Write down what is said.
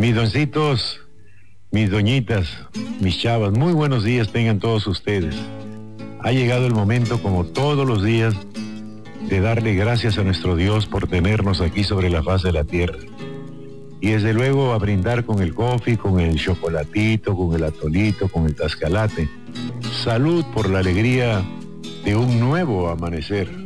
Mis doncitos, mis doñitas, mis chavas, muy buenos días tengan todos ustedes. Ha llegado el momento, como todos los días, de darle gracias a nuestro Dios por tenernos aquí sobre la faz de la tierra. Y desde luego a brindar con el coffee, con el chocolatito, con el atolito, con el tascalate. Salud por la alegría de un nuevo amanecer.